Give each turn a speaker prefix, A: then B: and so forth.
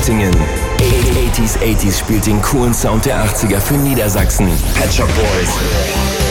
A: Göttingen. 80s spielt den coolen Sound der 80er für Niedersachsen. Pet Shop Boys.